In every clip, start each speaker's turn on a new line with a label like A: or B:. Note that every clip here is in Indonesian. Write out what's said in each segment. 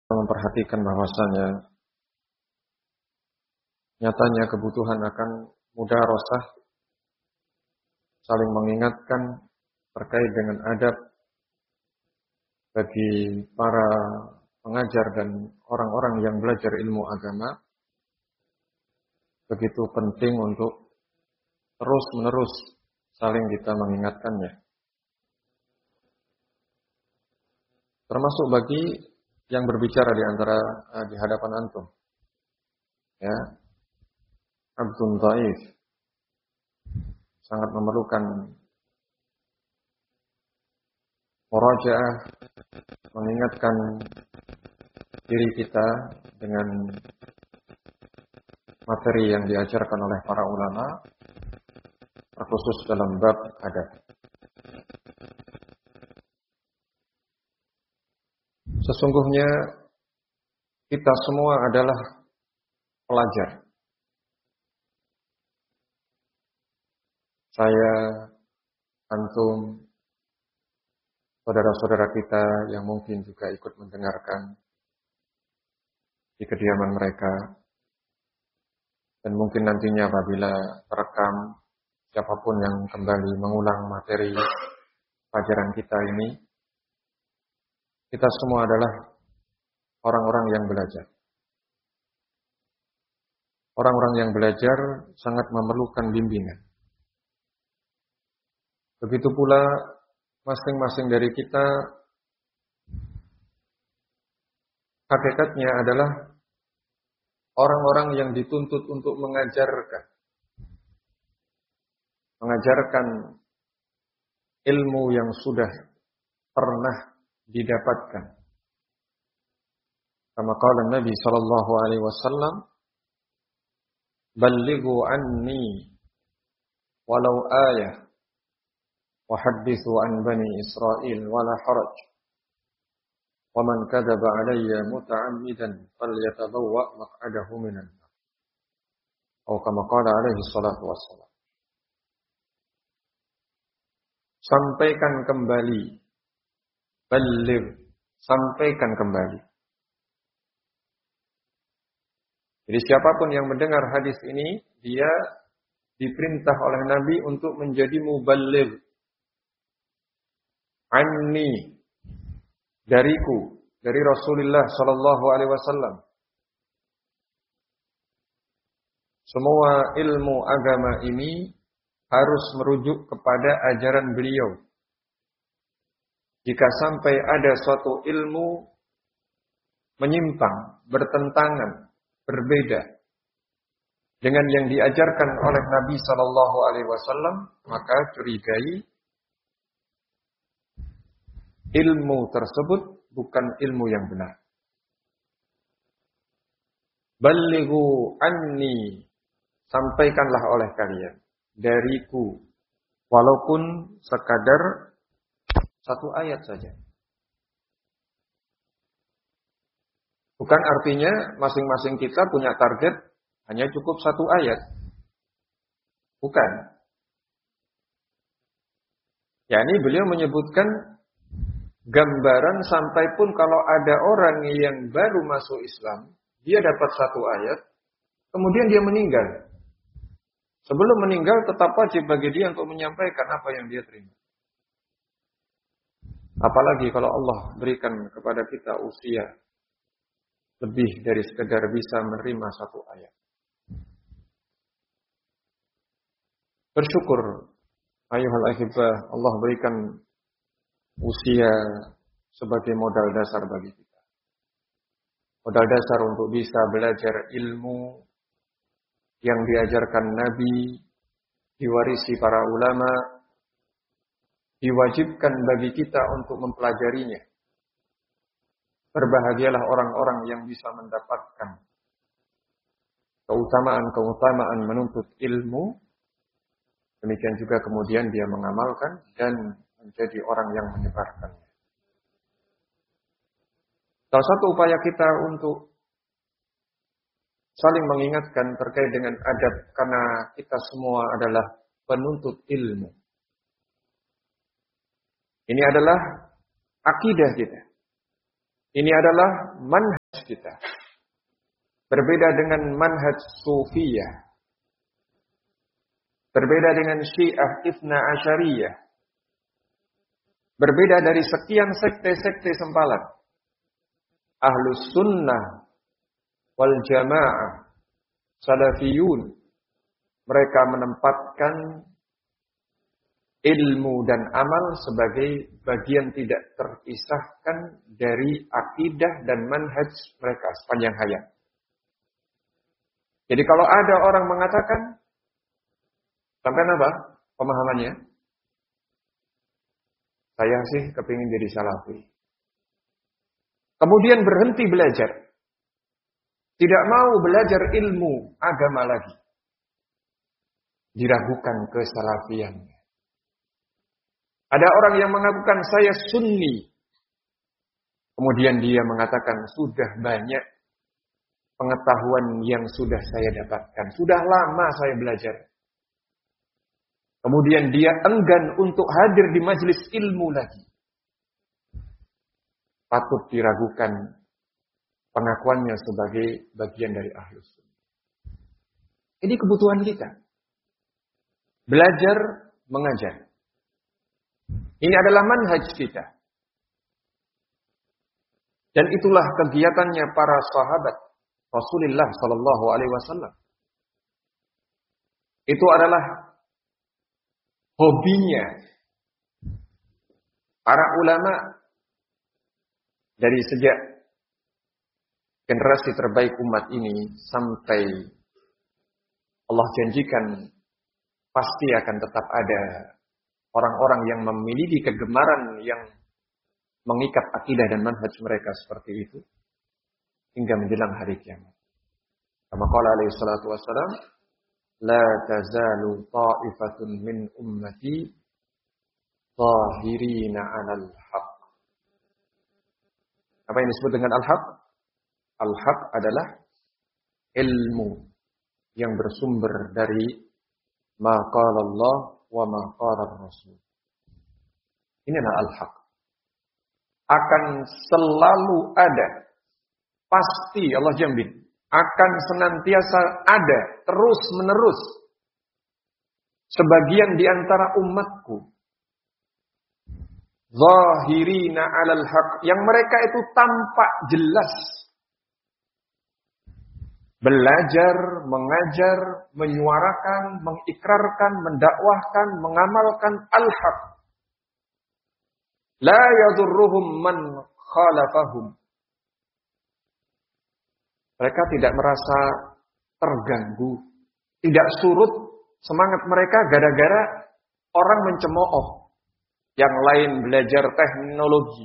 A: memperhatikan bahwasanya nyatanya kebutuhan akan mudarasah, saling mengingatkan terkait dengan adab bagi para pengajar dan orang-orang yang belajar ilmu agama begitu penting untuk terus-menerus saling kita mengingatkannya. Termasuk bagi yang berbicara di hadapan antum. Ya. Abdun dhaif sangat memerlukan murajaah, mengingatkan diri kita dengan materi yang diajarkan oleh para ulama, terkhusus dalam bab adab. Sesungguhnya kita semua adalah pelajar. Saya, antum, saudara-saudara kita yang mungkin juga ikut mendengarkan di kediaman mereka, dan mungkin nantinya apabila terekam, siapapun yang kembali mengulang materi pelajaran kita ini, kita semua adalah orang-orang yang belajar. Orang-orang yang belajar sangat memerlukan bimbingan. Begitu pula masing-masing dari kita hakikatnya adalah orang-orang yang dituntut untuk mengajarkan ilmu yang sudah pernah didapatkan. Kama qala Nabi sallallahu alaihi wasallam, "Ballighu anni walau ayah wa hadithu an bani Israil wala haraj. Wa man kadzaba alayya muta'ammidan falyatabawwa maq'adahu minan nar." Atau kama qala alaihi salatu wassalam. Sampaikan kembali, balligh, sampaikan kembali. Jadi siapapun yang mendengar hadis ini, dia diperintah oleh Nabi untuk menjadi muballigh. Anni, dariku, dari Rasulullah sallallahu alaihi wasallam. Semua ilmu agama ini harus merujuk kepada ajaran beliau. Jika sampai ada suatu ilmu menyimpang, bertentangan, berbeda dengan yang diajarkan oleh Nabi sallallahu alaihi wasallam, maka curigai ilmu tersebut bukan ilmu yang benar. Ballighu anni, sampaikanlah oleh kalian dariku, walaupun sekadar satu ayat saja. Bukan artinya masing-masing kita punya target hanya cukup satu ayat. Bukan. Ya, ini beliau menyebutkan gambaran sampai pun kalau ada orang yang baru masuk Islam, dia dapat satu ayat, kemudian dia meninggal. Sebelum meninggal tetap wajib bagi dia untuk menyampaikan apa yang dia terima. Apalagi kalau Allah berikan kepada kita usia lebih dari sekedar bisa menerima satu ayat. Bersyukur, ayuhal ahibbah, Allah berikan usia sebagai modal dasar bagi kita. Modal dasar untuk bisa belajar ilmu yang diajarkan Nabi, diwarisi para ulama, diwajibkan bagi kita untuk mempelajarinya. Berbahagialah orang-orang yang bisa mendapatkan keutamaan menuntut ilmu. Demikian juga kemudian dia mengamalkan dan menjadi orang yang menyebarkannya. Salah satu upaya kita untuk saling mengingatkan terkait dengan adab, karena kita semua adalah penuntut ilmu. Ini adalah akidah kita. Ini adalah manhaj kita. Berbeda dengan manhaj Sufiyah. Berbeda dengan Syiah Ithna Asyariyah. Berbeda dari sekian sekte-sekte sempalan. Ahlus Sunnah wal Jamaah, Salafiyun, mereka menempatkan ilmu dan amal sebagai bagian tidak terpisahkan dari akidah dan manhaj mereka sepanjang hayat. Jadi kalau ada orang mengatakan, sampai apa pemahamannya? Saya sih kepingin jadi salafi. Kemudian berhenti belajar. Tidak mau belajar ilmu agama lagi. Diragukan kesalafiannya. Ada orang yang mengakukan saya sunni. Kemudian dia mengatakan sudah banyak pengetahuan yang sudah saya dapatkan. Sudah lama saya belajar. Kemudian dia enggan untuk hadir di majelis ilmu lagi. Patut diragukan pengakuannya sebagai bagian dari Ahlus Sunnah. Ini kebutuhan kita. Belajar, mengajar. Ini adalah manhaj kita. Dan itulah kegiatannya para sahabat Rasulullah sallallahu alaihi wasallam. Itu adalah hobinya para ulama dari sejak generasi terbaik umat ini sampai Allah janjikan pasti akan tetap ada orang-orang yang memiliki kegemaran yang mengikat akidah dan manhaj mereka seperti itu hingga menjelang hari kiamat. Kama qala alaihi salatu wassalam, la tazalu ta'ifatun min ummati zahirina 'alal haqq. Apa yang disebut dengan al-haq? Al-haq adalah ilmu yang bersumber dari ma qala Allah wa ma qala Rasul. Ini adalah al-haq. Akan selalu ada, pasti Allah jamin, akan senantiasa ada, terus menerus sebagian di antara umatku zahirina 'alal haq, yang mereka itu tampak jelas belajar, mengajar, menyuarakan, mengikrarkan, mendakwahkan, mengamalkan al-haq. La yadurruhum man khalafahum. Mereka tidak merasa terganggu, tidak surut semangat mereka gara-gara orang mencemooh. Yang lain belajar teknologi.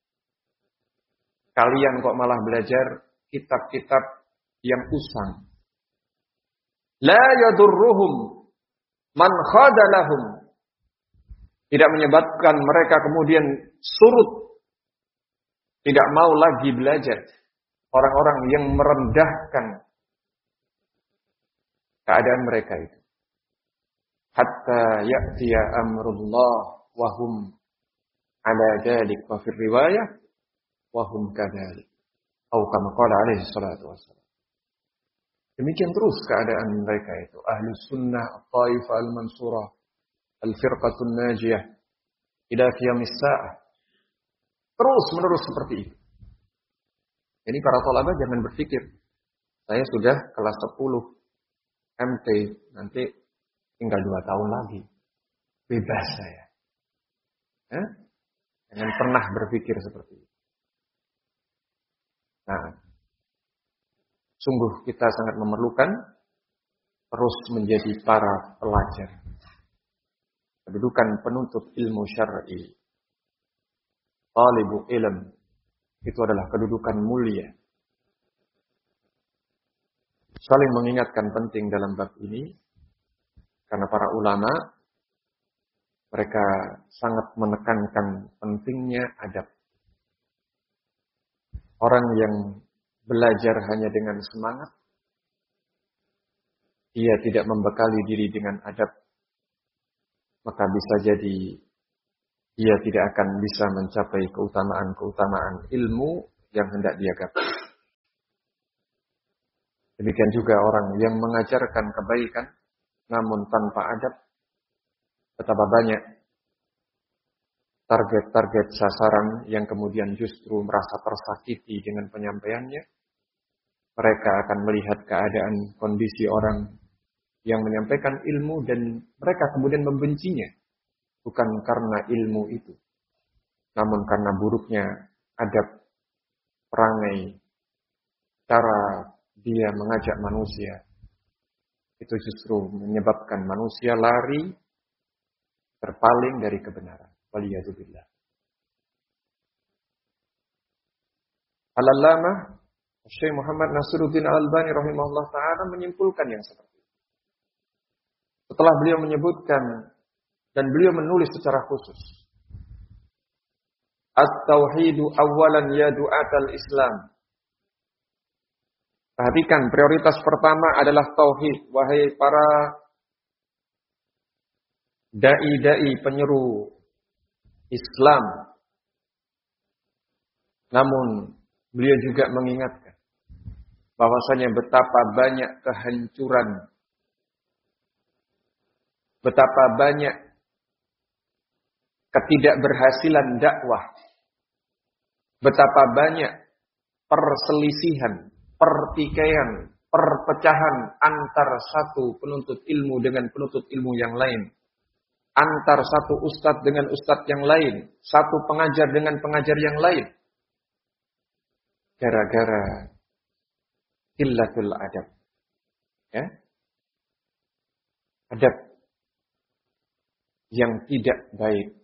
A: Kalian kok malah belajar kitab-kitab yang usang. La yadurruhum man khadalahum. Tidak menyebabkan mereka kemudian surut. Tidak mau lagi belajar. Orang-orang yang merendahkan keadaan mereka itu. Hatta ya'tiya amrullah wa hum ala dzalik wa fi riwayah wa hum kadzalik. Atau kama qala alaihi salatu wassalam. Demikian terus keadaan mereka itu. Ahlus sunnah, at-taifah al-mansurah, al-firqatun najiyah, ila qiyamis sa'ah. Terus menerus seperti itu. Jadi para thalabah jangan berpikir, saya sudah kelas 10 MT, nanti tinggal 2 tahun lagi. Bebas saya. Jangan pernah berpikir seperti itu. Nah, sungguh kita sangat memerlukan terus menjadi para pelajar. Kedudukan penuntut ilmu syar'i. Talibul ilm. Itu adalah kedudukan mulia. Saling mengingatkan penting dalam bab ini. Karena para ulama, mereka sangat menekankan pentingnya adab. Orang yang belajar hanya dengan semangat, ia tidak membekali diri dengan adab, maka bisa jadi ia tidak akan bisa mencapai keutamaan-keutamaan ilmu yang hendak dia gapai. Demikian juga orang yang mengajarkan kebaikan namun tanpa adab, betapa banyak target-target sasaran yang kemudian justru merasa tersakiti dengan penyampaiannya. Mereka akan melihat keadaan kondisi orang yang menyampaikan ilmu dan mereka kemudian membencinya. Bukan karena ilmu itu, namun karena buruknya adab, perangai, cara dia mengajak manusia. Itu justru menyebabkan manusia lari, terpaling dari kebenaran. Waliyadzubillah. Al-Allamah Syekh Muhammad Nasiruddin Al-Albani rahimahullah ta'ala menyimpulkan yang seperti itu. Setelah beliau menyebutkan dan beliau menulis secara khusus, At-tauhidu awalan ya du'atal Islam. Perhatikan, prioritas pertama adalah tauhid. Wahai para dai-dai penyeru Islam. Namun beliau juga mengingatkan bahwasanya betapa banyak kehancuran, betapa banyak ketidakberhasilan dakwah, betapa banyak perselisihan, pertikaian, perpecahan antar satu penuntut ilmu dengan penuntut ilmu yang lain, antar satu ustadz dengan ustadz yang lain, satu pengajar dengan pengajar yang lain, gara-gara qillatul adab. Ya? Adab yang tidak baik.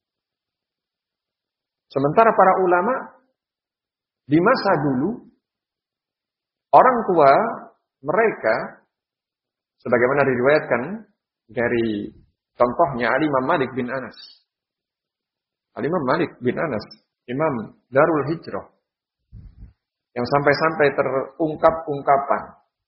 A: Sementara para ulama di masa dulu, orang tua mereka, sebagaimana diriwayatkan dari contohnya Al-Imam Malik bin Anas. Al-Imam Malik bin Anas, Imam Darul Hijrah, yang sampai-sampai terungkap ungkapan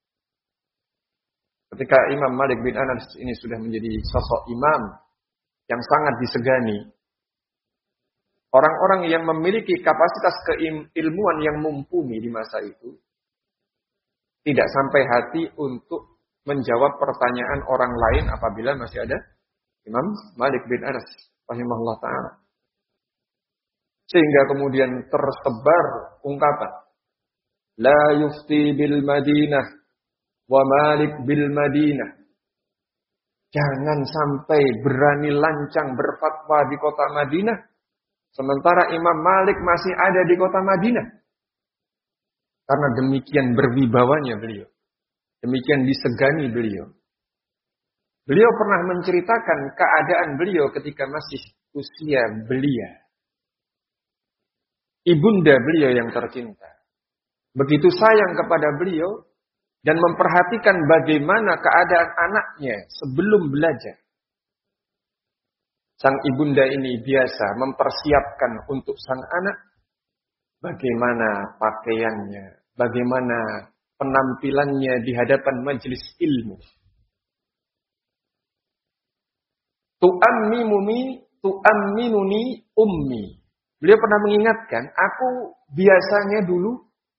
A: ketika Imam Malik bin Anas ini sudah menjadi sosok imam yang sangat disegani. Orang-orang yang memiliki kapasitas keilmuan yang mumpuni di masa itu tidak sampai hati untuk menjawab pertanyaan orang lain apabila masih ada Imam Malik bin Anas rahimahullah ta'ala. Sehingga kemudian tersebar ungkapan, La yufti bil Madinah wa Malik bil Madinah. Jangan sampai berani lancang berfatwa di kota Madinah sementara Imam Malik masih ada di kota Madinah. Karena demikian berwibawanya beliau. Demikian disegani beliau. Beliau pernah menceritakan keadaan beliau ketika masih usia belia. Ibunda beliau yang tercinta begitu sayang kepada beliau dan memperhatikan bagaimana keadaan anaknya sebelum belajar. Sang ibunda ini biasa mempersiapkan untuk sang anak bagaimana pakaiannya, bagaimana penampilannya di hadapan majelis ilmu. Tu'amminuni ummi. Beliau pernah mengingatkan, aku biasanya dulu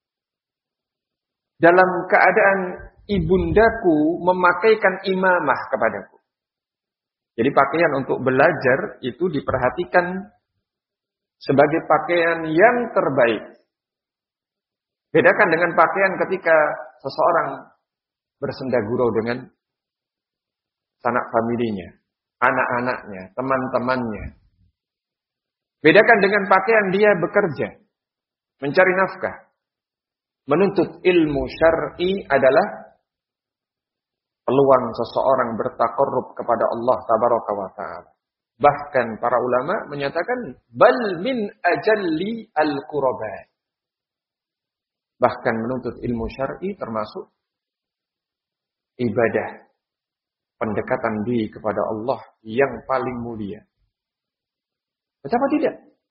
A: dalam keadaan ibundaku memakaikan imamah kepadaku. Jadi pakaian untuk belajar itu diperhatikan sebagai pakaian yang terbaik. Bedakan dengan pakaian ketika seseorang bersenda gurau dengan sanak familinya, anak-anaknya, teman-temannya. Bedakan dengan pakaian dia bekerja, mencari nafkah. Menuntut ilmu syar'i adalah peluang seseorang bertaqarrub kepada Allah tabaraka wa ta'ala. Bahkan para ulama menyatakan bal min ajalli al-quraba. Bahkan menuntut ilmu syar'i termasuk ibadah, pendekatan diri kepada Allah yang paling mulia. Betapa tidak?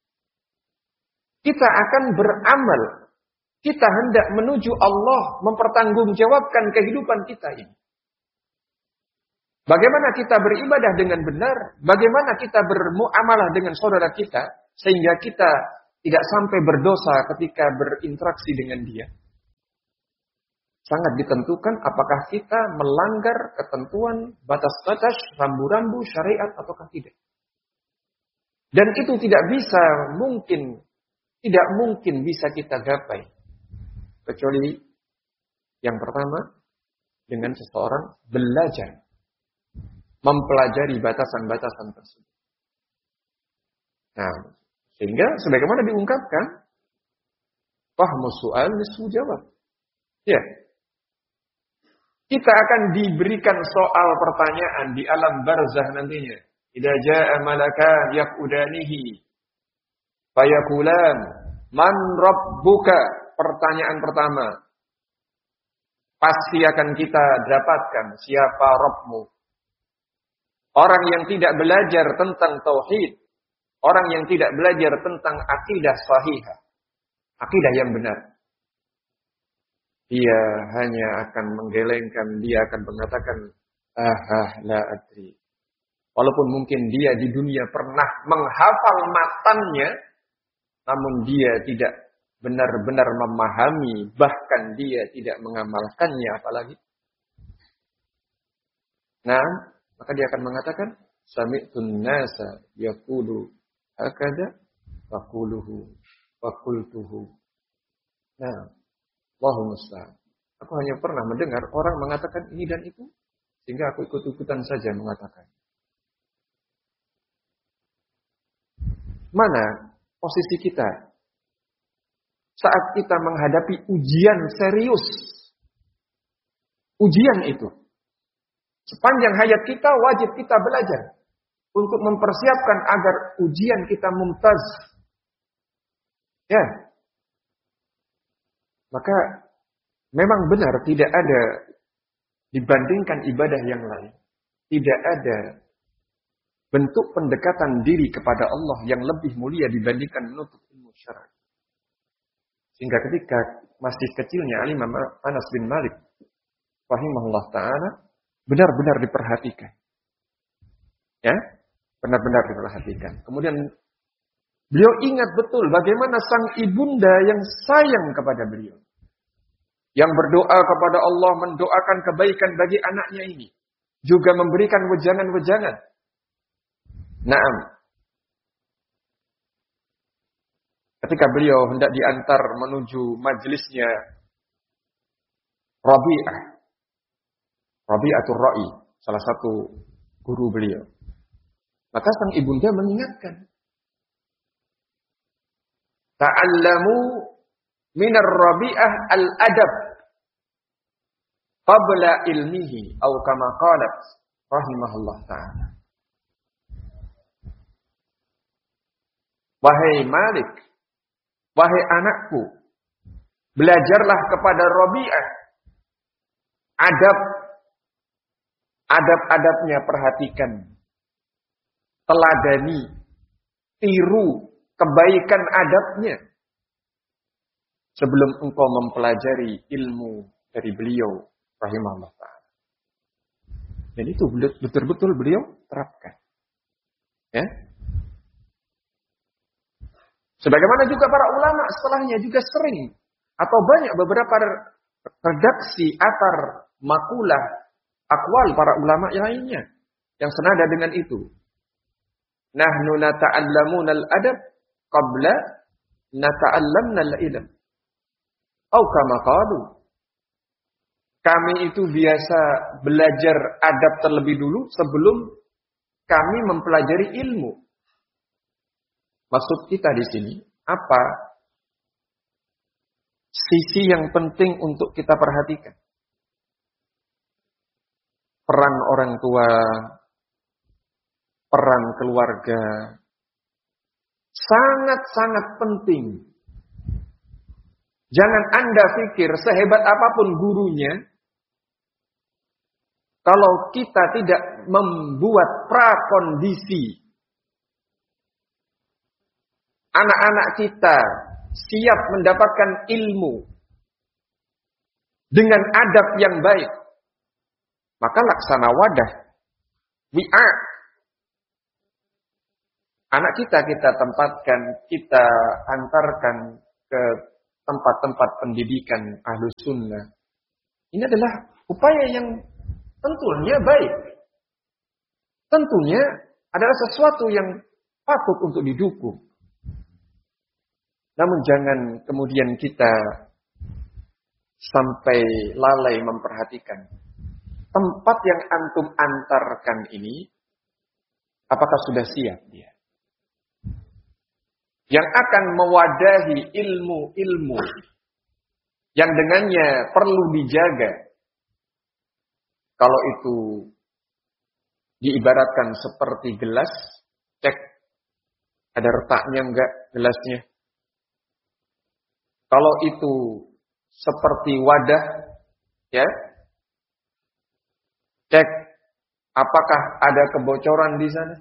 A: Kita akan beramal. Kita hendak menuju Allah, mempertanggungjawabkan kehidupan kita ini. Bagaimana kita beribadah dengan benar, bagaimana kita bermuamalah dengan saudara kita, sehingga kita tidak sampai berdosa ketika berinteraksi dengan dia. sangat ditentukan apakah kita melanggar ketentuan, batas-batas, rambu-rambu syariat ataukah tidak. Dan itu tidak mungkin bisa kita gapai. Kecuali yang pertama, dengan seseorang belajar. Mempelajari batasan-batasan tersebut. Nah, sehingga sebagaimana diungkapkan, fahmu su'al nisfu jawab. Ya. Kita akan diberikan soal pertanyaan di alam barzah nantinya. Idza jaa malaka yaqudanihi fayaqulan man rabbuka, pertanyaan pertama pasti akan kita dapatkan, siapa Rabbmu. Orang yang tidak belajar tentang tauhid, orang yang tidak belajar tentang akidah sahihah, akidah yang benar, dia hanya akan menggelengkan, dia akan mengatakan la adri. Walaupun mungkin dia di dunia pernah menghafal matannya, namun dia tidak benar-benar memahami, bahkan dia tidak mengamalkannya apalagi. Nah, maka dia akan mengatakan, sami'tun nasa yaqulu hakada faqultuhu. Nah, Allahu musta'an. Aku hanya pernah mendengar orang mengatakan ini dan itu, sehingga aku ikut-ikutan saja mengatakan. Mana posisi kita saat kita menghadapi ujian serius? Ujian itu, sepanjang hayat kita wajib kita belajar untuk mempersiapkan agar ujian kita mumtaz. Ya. Maka memang benar tidak ada dibandingkan ibadah yang lain. Tidak ada bentuk pendekatan diri kepada Allah yang lebih mulia dibandingkan menuntut ilmu syar'i. Sehingga ketika masih kecilnya Imam Anas bin Malik rahimahullah ta'ala benar-benar diperhatikan. Ya, benar-benar diperhatikan. Kemudian beliau ingat betul bagaimana sang ibunda yang sayang kepada beliau. Yang berdoa kepada Allah, mendoakan kebaikan bagi anaknya ini. Juga memberikan wejangan-wejangan. Naam. Ketika beliau hendak diantar menuju majelisnya Rabi'atul Ra'i, salah satu guru beliau. Maka sang ibunda mengingatkan, ta'allamu minar Rabi'ah al-adab qabla ilmihi, atau kama qalat rahimahullah ta'ala. Wahai Malik, wahai anakku, belajarlah kepada Rabi'ah adab-adabnya, perhatikan, teladani, tiru kebaikan adabnya sebelum engkau mempelajari ilmu dari beliau rahimahullah ta'ala. Dan itu betul-betul beliau terapkan. Ya. Sebagaimana juga para ulama setelahnya juga sering atau banyak beberapa redaksi atar makulah akwal para ulama yang lainnya yang senada dengan itu. Nahnu nata'allamuna al-adab qabla nata'allamna al-ilm. Atau kama qalu. Kami itu biasa belajar adab terlebih dulu sebelum kami mempelajari ilmu. Maksud kita di sini apa? Sisi yang penting untuk kita perhatikan. Peran orang tua, peran keluarga, sangat-sangat penting. Jangan Anda pikir sehebat apapun gurunya, kalau kita tidak membuat prakondisi anak-anak kita siap mendapatkan ilmu dengan adab yang baik, maka laksana wadah, wi'a. Anak kita tempatkan, kita antarkan ke tempat-tempat pendidikan Ahlus Sunnah. Ini adalah upaya yang tentunya baik. Tentunya adalah sesuatu yang patut untuk didukung. Namun jangan kemudian kita sampai lalai memperhatikan tempat yang antum antarkan ini, apakah sudah siap dia? Yang akan mewadahi ilmu-ilmu yang dengannya perlu dijaga. Kalau itu diibaratkan seperti gelas, cek ada retaknya enggak gelasnya. Kalau itu seperti wadah, ya, cek apakah ada kebocoran di sana.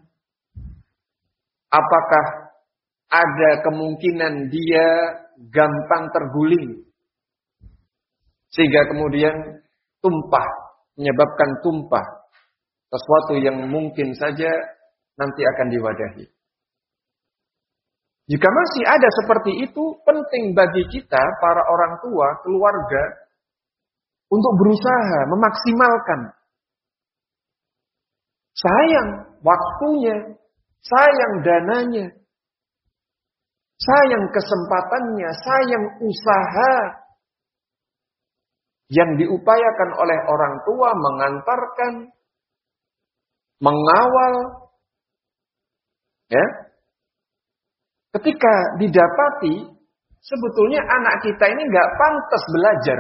A: Apakah ada kemungkinan dia gampang terguling. Sehingga kemudian tumpah, menyebabkan tumpah. Sesuatu yang mungkin saja nanti akan diwadahi. Jika masih ada seperti itu, penting bagi kita, para orang tua, keluarga, untuk berusaha memaksimalkan. Sayang waktunya, sayang dananya, sayang kesempatannya, sayang usaha yang diupayakan oleh orang tua mengantarkan, mengawal, ya. Ketika didapati sebetulnya anak kita ini nggak pantas belajar.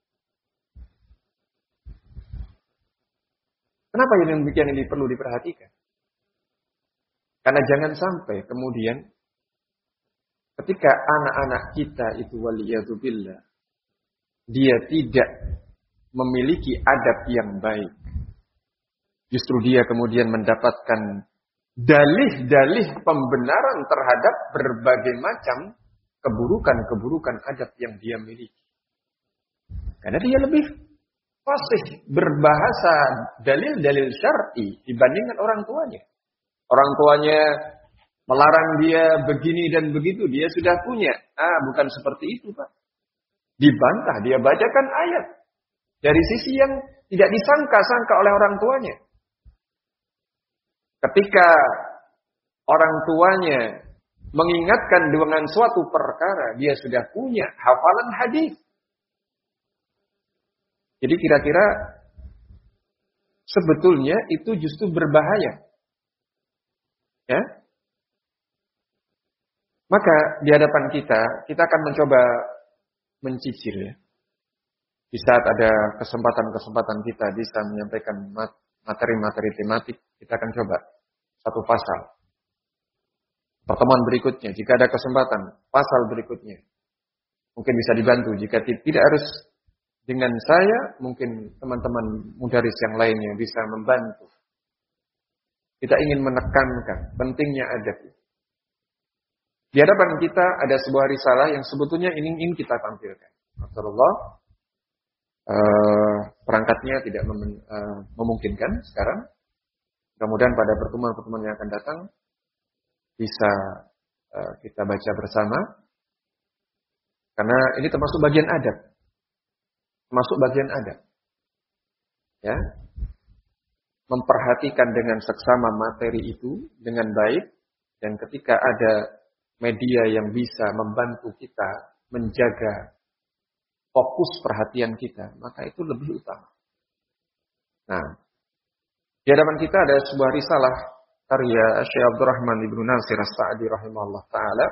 A: Kenapa yang demikian ini perlu diperhatikan? Karena jangan sampai kemudian ketika anak-anak kita itu waliyadzubillah, dia tidak memiliki adab yang baik. Justru dia kemudian mendapatkan dalih-dalih pembenaran terhadap berbagai macam keburukan-keburukan adab yang dia miliki. Karena dia lebih fasih berbahasa dalil-dalil syar'i dibandingkan orang tuanya. Orang tuanya melarang dia begini dan begitu, dia sudah punya. Bukan seperti itu, Pak. Dibantah, dia bacakan ayat dari sisi yang tidak disangka-sangka oleh orang tuanya. Ketika orang tuanya mengingatkan dengan suatu perkara, dia sudah punya hafalan hadis. Jadi kira-kira sebetulnya itu justru berbahaya. Ya? Maka di hadapan kita akan mencoba mencicil, ya. Di saat ada kesempatan-kesempatan kita bisa menyampaikan materi-materi tematik, kita akan coba satu pasal. Pertemuan berikutnya, jika ada kesempatan, pasal berikutnya. Mungkin bisa dibantu, jika tidak harus dengan saya, mungkin teman-teman mudaris yang lainnya bisa membantu. Kita ingin menekankan pentingnya adab. Di hadapan kita ada sebuah risalah yang sebetulnya ingin kita tampilkan. Masyaallah, perangkatnya tidak memungkinkan sekarang. Mudah-mudahan pada pertemuan-pertemuan yang akan datang bisa kita baca bersama. Karena ini termasuk bagian adab. Termasuk bagian adab. Ya. Memperhatikan dengan seksama materi itu dengan baik. Dan ketika ada media yang bisa membantu kita menjaga fokus perhatian kita, maka itu lebih utama. Nah, di hadapan kita ada sebuah risalah karya Syekh Abdurrahman Ibnu Nasir As-Sa'di rahimahullah ta'ala.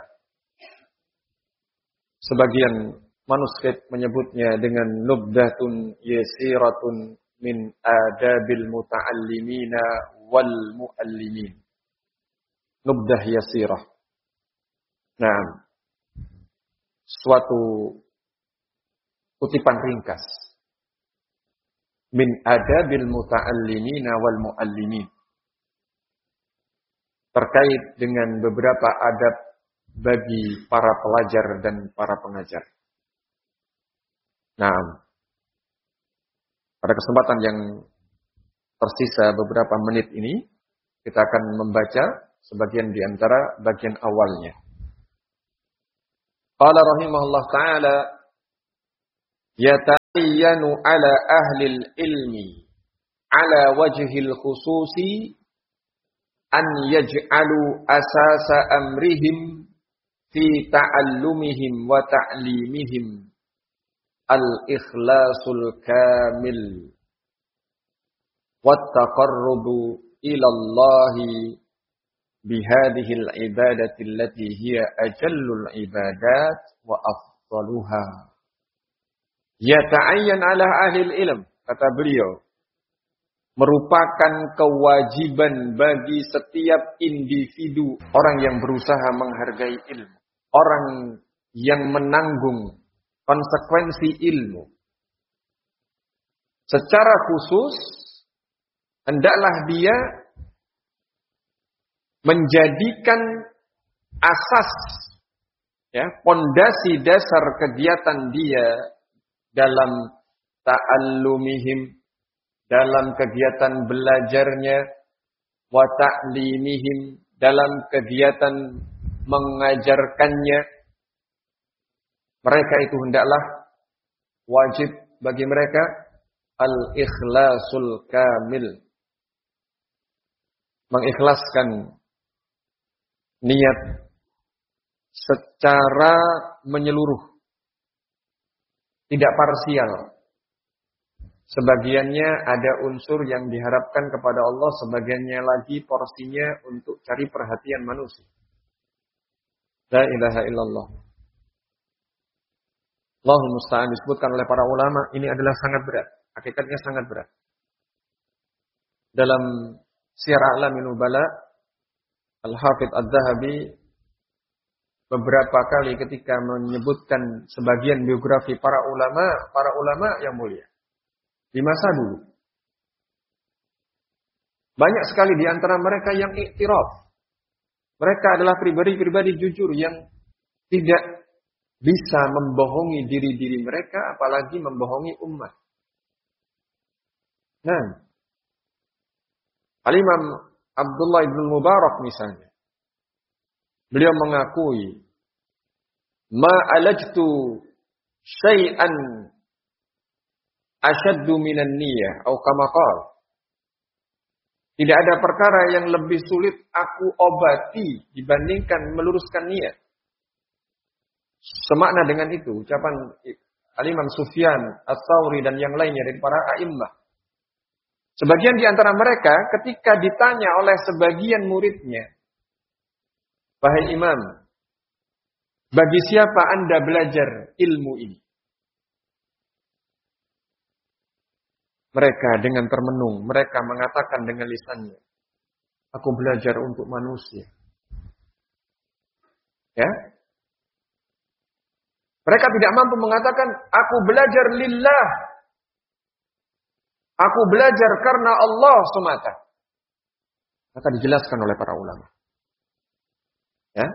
A: Sebagian manuskrip menyebutnya dengan nubdatun yasiratun min adabil muta'allimina wal mu'allimin. Nubdah yasirah. Nah, suatu kutipan ringkas min adabil muta'allimina wal mu'allimin, terkait dengan beberapa adab bagi para pelajar dan para pengajar. Nah, pada kesempatan yang tersisa beberapa menit ini, kita akan membaca sebagian di antara bagian awalnya. Qala rahimahullah ta'ala, ya yata'ayyanu ala ahlil ilmi ala wajhil khususi an yaj'alu asasa amrihim fi ta'allumihim wa ta'limihim al-ikhlasul kamil wa taqarrubu ila Allahi bihadhihi al-ibadati allati hiya ajallul ibadat wa afdaluha. Yata'ayyan ala ahli ilm, kata beliau, merupakan kewajiban bagi setiap individu, orang yang berusaha menghargai ilmu, orang yang menanggung konsekuensi ilmu. Secara khusus, hendaklah dia menjadikan asas, pondasi dasar kegiatan dia dalam ta'allumihim, dalam kegiatan belajarnya, wa ta'limihim, dalam kegiatan mengajarkannya. Mereka itu hendaklah wajib bagi mereka al-ikhlasul kamil, mengikhlaskan niat secara menyeluruh, tidak parsial. Sebagiannya ada unsur yang diharapkan kepada Allah, sebagiannya lagi porsinya untuk cari perhatian manusia. La ilaha illallah. Allahul musta'an, disebutkan oleh para ulama, ini adalah sangat berat. Hakikatnya sangat berat. Dalam Syiar A'lamin Nubala, Al-Hafidh Adz-Dzahabi beberapa kali ketika menyebutkan sebagian biografi para ulama yang mulia di masa dulu, banyak sekali di antara mereka yang iktiraf. Mereka adalah pribadi-pribadi jujur yang tidak bisa membohongi diri-diri mereka, apalagi membohongi umat. Nah, Al-Imam Abdullah ibn Mubarak misalnya, beliau mengakui, ma alajtu syai'an asyaddu minan niyah, atau kama qala. Tidak ada perkara yang lebih sulit aku obati dibandingkan meluruskan niat. Semakna dengan itu ucapan Al-Imam Sufyan Ats-Tsauri dan yang lainnya dari para a'immah. Sebagian di antara mereka ketika ditanya oleh sebagian muridnya, "Wahai Imam, bagi siapa Anda belajar ilmu ini?" Mereka dengan termenung, mereka mengatakan dengan lisannya, "Aku belajar untuk manusia." Ya? Mereka tidak mampu mengatakan, "Aku belajar lillah." Aku belajar karena Allah semata. Maka dijelaskan oleh para ulama. Ya?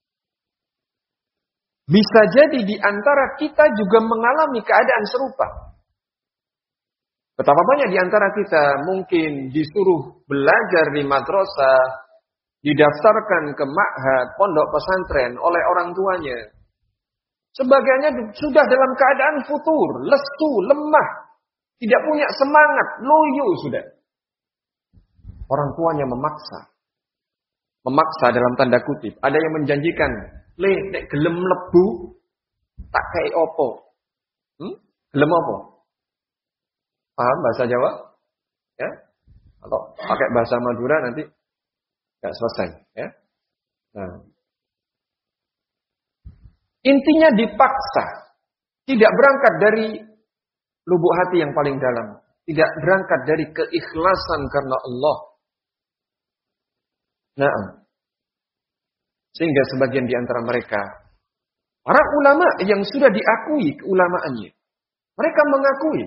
A: Bisa jadi di antara kita juga mengalami keadaan serupa. Betapa banyak di antara kita mungkin disuruh belajar di madrasah, didaftarkan ke ma'had, pondok pesantren oleh orang tuanya. Sebagiannya sudah dalam keadaan futur, lesu, lemah. Tidak punya semangat, loyo sudah. Orang tuanya memaksa. Memaksa dalam tanda kutip. Ada yang menjanjikan, nek gelem lebu, tak kei opo. Gelem opo? Paham bahasa Jawa? Ya? Atau pakai bahasa Madura nanti gak selesai. Ya? Nah. Intinya dipaksa. Tidak berangkat dari lubuk hati yang paling dalam. Tidak berangkat dari keikhlasan karena Allah. Nah, sehingga sebagian di antara mereka, para ulama yang sudah diakui keulamaannya, mereka mengakui,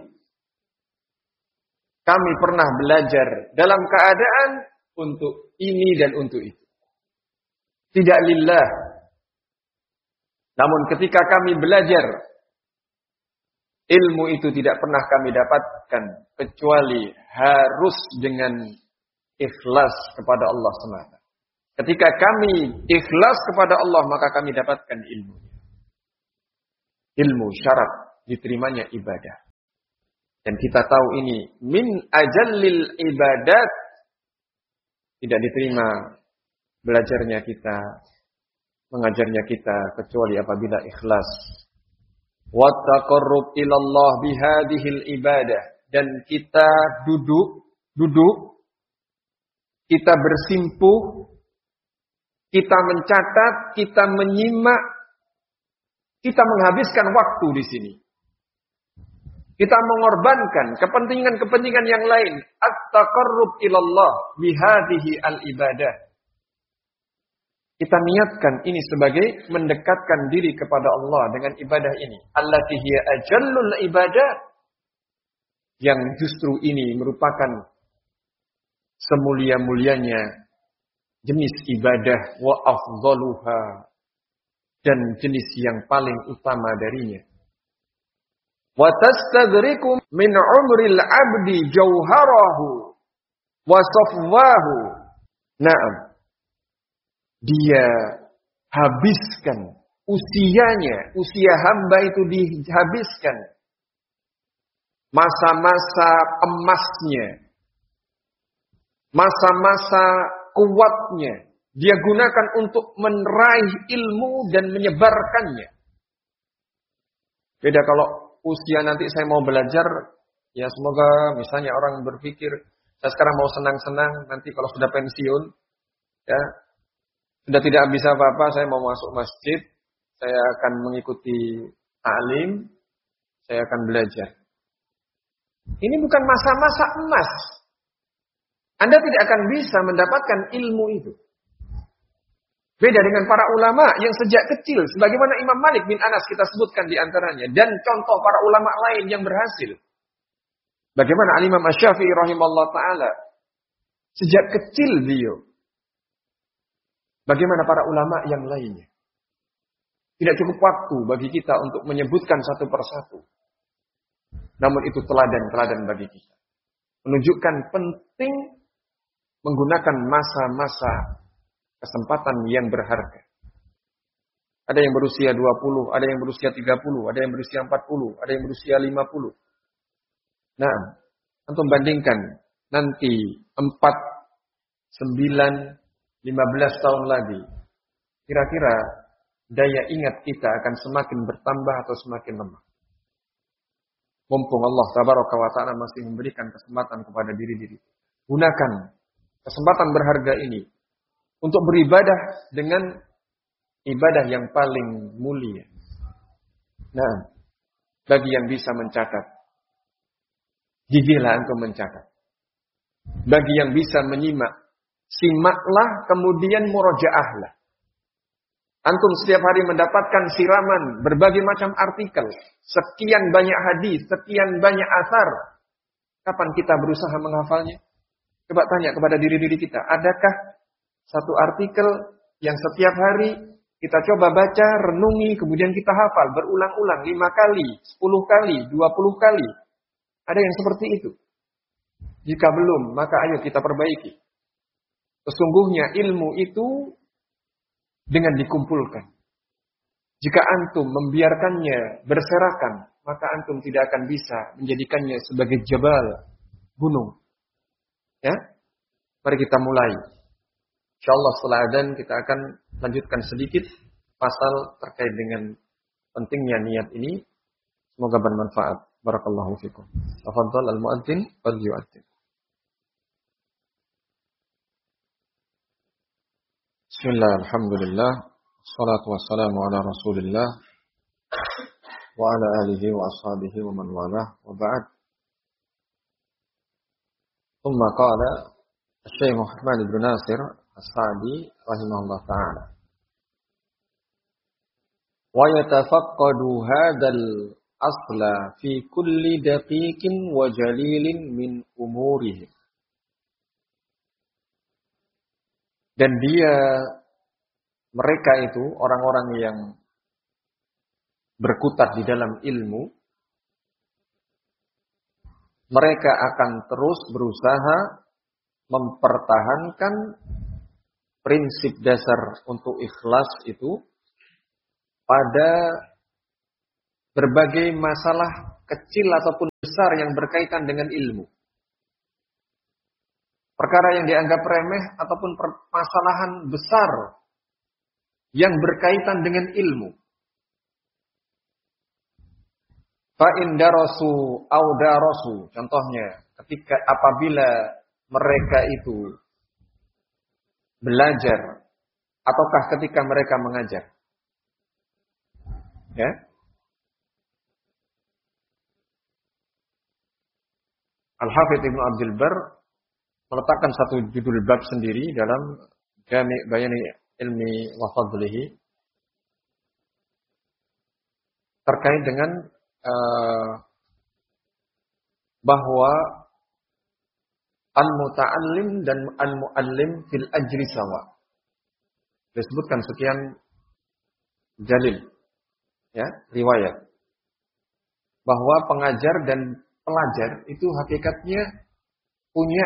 A: kami pernah belajar dalam keadaan untuk ini dan untuk itu. Tidak lillah. Namun ketika kami belajar, ilmu itu tidak pernah kami dapatkan kecuali harus dengan ikhlas kepada Allah semata. Ketika kami ikhlas kepada Allah, maka kami dapatkan ilmu. Ilmu syarat diterimanya ibadah. Dan kita tahu ini min ajallil ibadat, tidak diterima belajarnya kita, mengajarnya kita kecuali apabila ikhlas. Wa taqarrub ilallah bihadhil ibadah, dan kita duduk, kita bersimpuh, kita mencatat, kita menyimak, kita menghabiskan waktu di sini. Kita mengorbankan kepentingan-kepentingan yang lain. At-taqarrub ilallah bihadhihi al-ibadah. Kita niatkan ini sebagai mendekatkan diri kepada Allah dengan ibadah ini. Allati hiya ajallul ibadah. Yang justru ini merupakan semulia-mulianya jenis ibadah wa afdaluha, dan jenis yang paling utama darinya. Wa tastadrikum min umril abdi jauharahu wa safwahu. Naam. Dia habiskan usianya, usia hamba itu dihabiskan. Masa-masa emasnya, masa-masa kuatnya, dia gunakan untuk meraih ilmu dan menyebarkannya. Beda kalau usia nanti saya mau belajar, ya semoga misalnya orang berpikir, saya sekarang mau senang-senang, nanti kalau sudah pensiun, ya sudah tidak bisa apa-apa, saya mau masuk masjid, saya akan mengikuti ta'lim, saya akan belajar. Ini bukan masa-masa emas. Anda tidak akan bisa mendapatkan ilmu itu. Beda dengan para ulama yang sejak kecil, sebagaimana Imam Malik bin Anas kita sebutkan di antaranya, dan contoh para ulama lain yang berhasil. Bagaimana Al-Imam Asy-Syafi'i rahimahullah ta'ala, sejak kecil beliau. Bagaimana para ulama yang lainnya. Tidak cukup waktu bagi kita untuk menyebutkan satu persatu. Namun itu teladan-teladan bagi kita. Menunjukkan penting menggunakan masa-masa kesempatan yang berharga. Ada yang berusia 20, ada yang berusia 30, ada yang berusia 40, ada yang berusia 50. Nah, antum bandingkan nanti 4, 9, 15 tahun lagi. Kira-kira daya ingat kita akan semakin bertambah atau semakin lemah. Mumpung Allah tabaraka wa ta'ala masih memberikan kesempatan kepada diri-diri. Gunakan kesempatan berharga ini untuk beribadah dengan ibadah yang paling mulia. Nah, bagi yang bisa mencatat, gigihlah untuk mencatat. Bagi yang bisa menyimak, simaklah kemudian murojaahlah. Antum setiap hari mendapatkan siraman berbagai macam artikel, sekian banyak hadis, sekian banyak asar. Kapan kita berusaha menghafalnya? Coba tanya kepada diri-diri kita, adakah satu artikel yang setiap hari kita coba baca, renungi, kemudian kita hafal berulang-ulang 5 kali, 10 kali, 20 kali? Ada yang seperti itu? Jika belum, maka ayo kita perbaiki. Sesungguhnya ilmu itu dengan dikumpulkan. Jika antum membiarkannya berserakan, maka antum tidak akan bisa menjadikannya sebagai jabal, gunung. Ya? Mari kita mulai. InsyaAllah setelah adzan kita akan lanjutkan sedikit pasal terkait dengan pentingnya niat ini. Semoga bermanfaat. Barakallahu fikum. Tafadhal al-muadzin wal yu'adzin. Bismillah, alhamdulillah, salatu wassalamu ala rasulillah, wa ala alihi wa ashabihi wa man walah, wa ba'd. Thumma qala Syekh Muhammad ibn Nasir As-Sa'di rahimahullah ta'ala. Wa yatafaqqadu hadzal asla fi kulli daqiqin wa jalilin min umurihim. Dan mereka itu orang-orang yang berkutat di dalam ilmu, mereka akan terus berusaha mempertahankan prinsip dasar untuk ikhlas itu pada berbagai masalah kecil ataupun besar yang berkaitan dengan ilmu. Perkara yang dianggap remeh ataupun permasalahan besar yang berkaitan dengan ilmu. Fa in darasu au darasu, contohnya ketika apabila mereka itu belajar ataukah ketika mereka mengajar. Ya. Al-Hafidz Ibnu Abdul Bar meletakkan satu judul bab sendiri dalam Jami' Bayani Ilmi wa Fadlihi terkait dengan bahwa al-muta'allim dan al-mu'allim fil ajri sawa. Disebutkan sekian dalil, ya, riwayat bahwa pengajar dan pelajar itu hakikatnya punya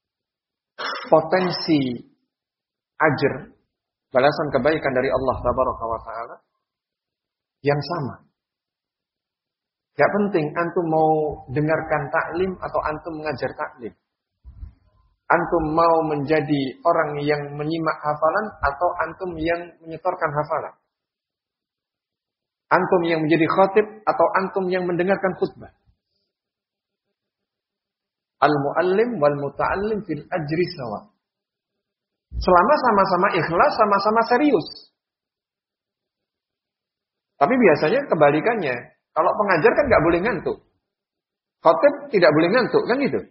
A: potensi ajr, balasan kebaikan dari Allah Tabaraka wa Ta'ala yang sama. Gak penting antum mau dengarkan taklim atau antum mengajar taklim. Antum mau menjadi orang yang menyimak hafalan atau antum yang menyetorkan hafalan. Antum yang menjadi khatib atau antum yang mendengarkan khutbah. Al-muallim wal muta'allim fil ajri sawa. Selama sama-sama ikhlas, sama-sama serius. Tapi biasanya kebalikannya. Kalau pengajar kan nggak boleh ngantuk. Khatib tidak boleh ngantuk, kan gitu.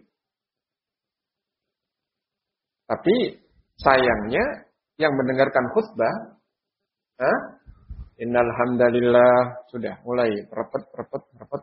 A: Tapi sayangnya yang mendengarkan khutbah, innal hamdalillah sudah mulai repet.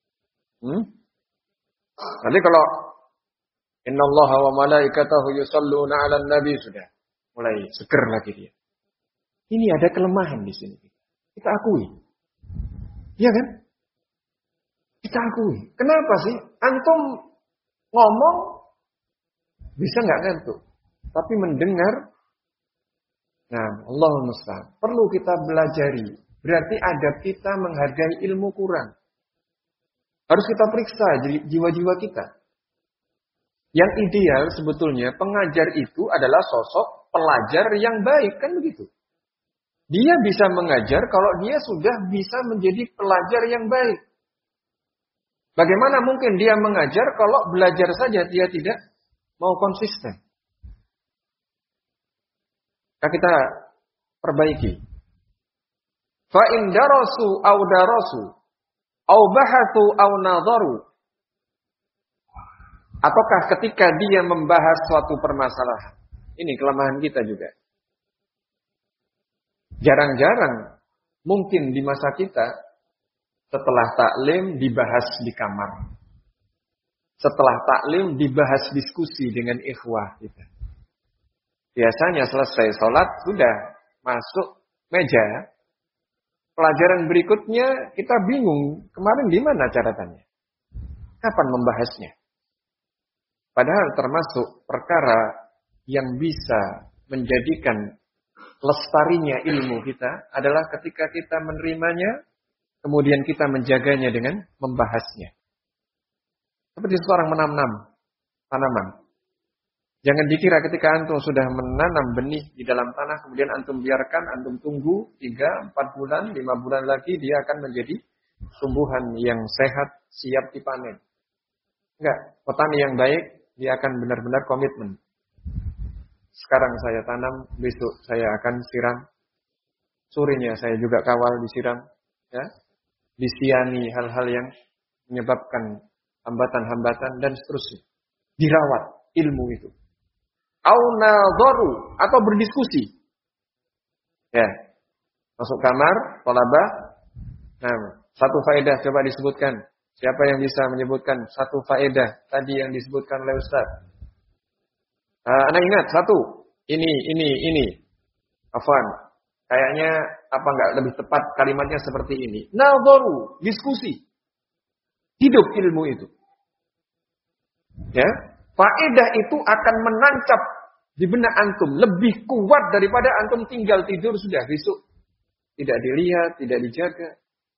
A: Nanti kalau innallaha wa malaikatahu yusholluna 'alan nabi sudah mulai seger lagi dia. Ini ada kelemahan di sini. Kita akui. Iya kan? Kita akui. Kenapa sih? Antum ngomong bisa nggak ngantuk, tapi mendengar. Nah, Allahumma musta'an. Perlu kita belajari. Berarti adab kita menghargai ilmu kurang. Harus kita periksa jiwa-jiwa kita. Yang ideal sebetulnya pengajar itu adalah sosok pelajar yang baik, kan begitu? Dia bisa mengajar kalau dia sudah bisa menjadi pelajar yang baik. Bagaimana mungkin dia mengajar kalau belajar saja dia tidak mau konsisten? Nah, kita perbaiki. Fa in darasu aw darasu aw bahathu aw nadharu. Ataukah ketika dia membahas suatu permasalahan. Ini kelemahan kita juga. Jarang-jarang mungkin di masa kita setelah taklim dibahas di kamar. Setelah taklim dibahas diskusi dengan ikhwah kita. Biasanya selesai sholat sudah masuk meja. Pelajaran berikutnya kita bingung kemarin gimana catatannya. Kapan membahasnya? Padahal termasuk perkara yang bisa menjadikan lestarinya ilmu kita adalah ketika kita menerimanya, kemudian kita menjaganya dengan membahasnya. Seperti seorang menanam tanaman. Jangan dikira ketika antum sudah menanam benih di dalam tanah, kemudian antum biarkan, antum tunggu 3, 4 bulan, 5 bulan lagi, dia akan menjadi tumbuhan yang sehat, siap dipanen. Enggak, petani yang baik, dia akan benar-benar komitmen. Sekarang saya tanam, besok saya akan siram. Sorenya saya juga kawal disiram. Ya, disiani hal-hal yang menyebabkan hambatan-hambatan dan seterusnya. Dirawat ilmu itu. Au nadharu atau berdiskusi. Ya. Masuk kamar, thalabah. Nah, satu faedah coba disebutkan. Siapa yang bisa menyebutkan satu faedah tadi yang disebutkan oleh Ustaz? Anda ingat satu. Ini. Afwan. Kayaknya apa enggak lebih tepat kalimatnya seperti ini. Nadharu, diskusi. Hidup ilmu itu. Ya. Faedah itu akan menancap di benak antum lebih kuat daripada antum tinggal tidur sudah besok tidak dilihat, tidak dijaga.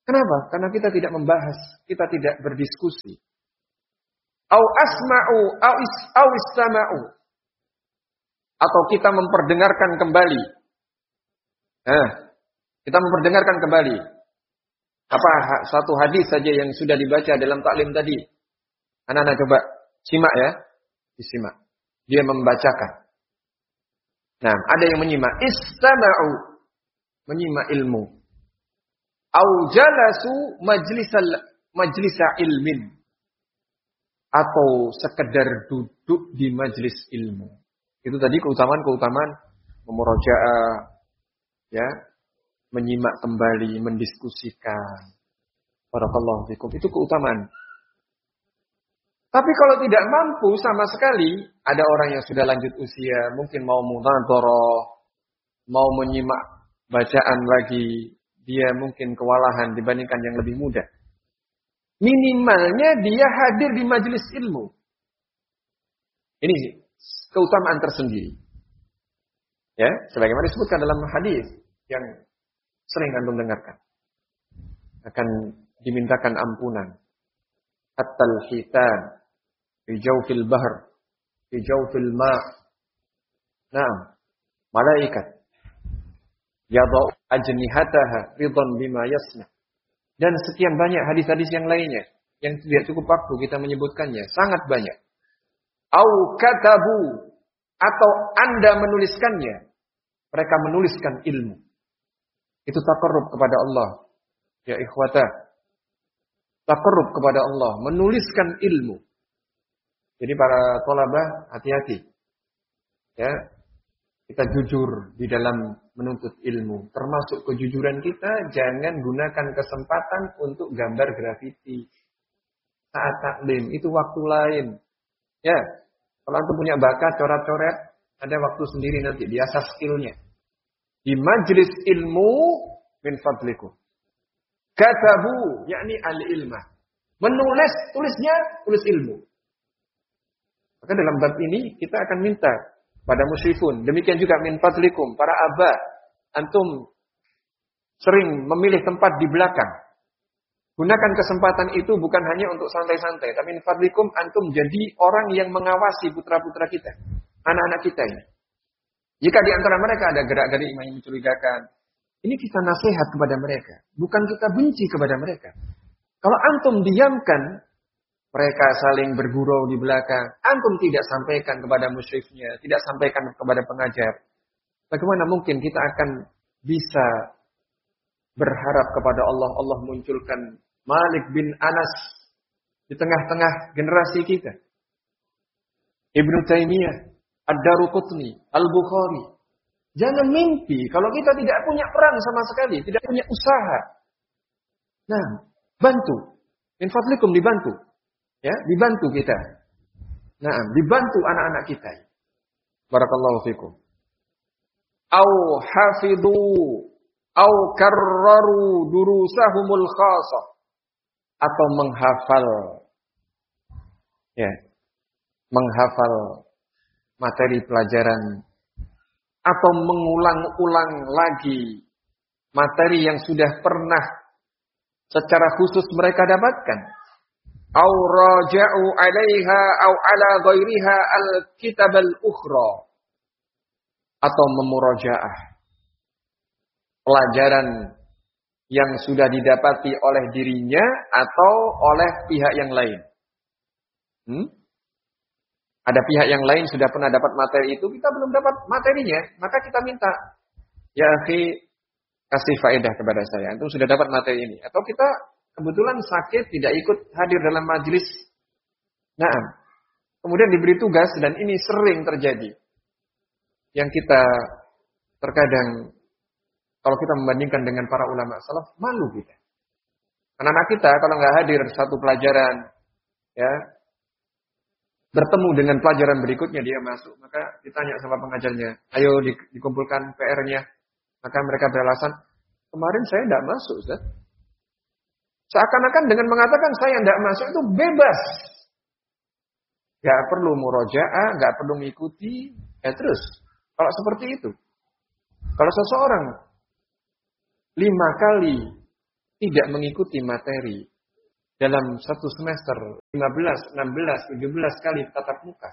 A: Kenapa? Karena kita tidak membahas, kita tidak berdiskusi. Au asma'u, au istama'u. Atau kita memperdengarkan kembali. Kita memperdengarkan kembali. Satu hadis saja yang sudah dibaca dalam taklim tadi. Anak-anak coba simak ya. Disimak. Dia membacakan. Nah, ada yang menyimak. Istama'u. Menyimak ilmu. Au jalasu majlisa ilmin. Atau sekedar duduk di majlis ilmu. Itu tadi keutamaan memurajaah, ya, menyimak kembali, mendiskusikan. Barakallahu fikum. Itu keutamaan. Tapi kalau tidak mampu sama sekali, ada orang yang sudah lanjut usia, mungkin mau munadharah, mau menyimak bacaan lagi, dia mungkin kewalahan dibandingkan yang lebih muda. Minimalnya dia hadir di majelis ilmu. Ini keutamaan tersendiri. Ya, sebagaimana disebutkan dalam hadis yang sering antum dengarkan. Akan dimintakan ampunan. Hatal hitan fi jawfil bahr, fi jawfil ma'. Naam, malaikat yadau ajnihataha ridhan bima yasna. Dan sekian banyak hadis-hadis yang lainnya yang tidak cukup waktu kita menyebutkannya, sangat banyak. Au katabu, atau Anda menuliskannya. Mereka menuliskan ilmu. Itu taqarrub kepada Allah. Ya ikhwata. Taqarrub kepada Allah, menuliskan ilmu. Jadi para thalabah hati-hati. Ya. Kita jujur di dalam menuntut ilmu. Termasuk kejujuran kita, jangan gunakan kesempatan untuk gambar grafiti. Saat taklim, itu waktu lain. Ya, kalau antum punya bakat coret-coret, ada waktu sendiri nanti, diasah skillnya. Di majlis ilmu, min fadlikum. Katabu, yakni al-ilmah. Menulis, tulis ilmu. Maka dalam bab ini, kita akan minta pada musyrifun. Demikian juga min fadlikum, para aba. Antum sering memilih tempat di belakang. Gunakan kesempatan itu bukan hanya untuk santai-santai. Tapi min fadlikum, antum jadi orang yang mengawasi putra-putra kita. Anak-anak kita ini. Jika di antara mereka ada gerak-gerik yang mencurigakan. Ini kita nasihat kepada mereka. Bukan kita benci kepada mereka. Kalau antum diamkan, mereka saling bergurau di belakang. Antum tidak sampaikan kepada musyrifnya. Tidak sampaikan kepada pengajar. Bagaimana mungkin kita akan bisa berharap kepada Allah. Allah munculkan Malik bin Anas di tengah-tengah generasi kita. Ibnu Taimiyah, Ad-Daruqutni, Al-Bukhari. Jangan mimpi kalau kita tidak punya peran sama sekali. Tidak punya usaha. Nah, bantu. Min fadlikum, dibantu. Ya, dibantu kita. Nah, dibantu anak-anak kita. Barakallahu fikum. Au hafidhu au karraru durusahumul khasah, atau menghafal, ya, menghafal materi pelajaran, atau mengulang-ulang lagi materi yang sudah pernah secara khusus mereka dapatkan. Au raja'u 'alaiha au 'ala ghairiha al-kitab al-ukhra, atau memurajaah pelajaran yang sudah didapati oleh dirinya atau oleh pihak yang lain. Ada pihak yang lain sudah pernah dapat materi itu, kita belum dapat materinya, maka kita minta, ya akhi, kasih faedah kepada saya. Antum sudah dapat materi ini, atau kita kebetulan sakit tidak ikut hadir dalam majelis. Nah, kemudian diberi tugas, dan ini sering terjadi. Yang kita terkadang kalau kita membandingkan dengan para ulama salaf, malu kita. Anak-anak kita kalau nggak hadir satu pelajaran, ya, bertemu dengan pelajaran berikutnya dia masuk, maka ditanya sama pengajarnya, ayo dikumpulkan PR-nya. Maka mereka beralasan, kemarin saya tidak masuk, Ustaz. Seakan-akan dengan mengatakan saya tidak masuk itu bebas. Nggak perlu murojaah, nggak perlu mengikuti, ya terus. Kalau seperti itu, kalau seseorang 5 kali tidak mengikuti materi dalam satu semester 15, 16, 17 kali tatap muka.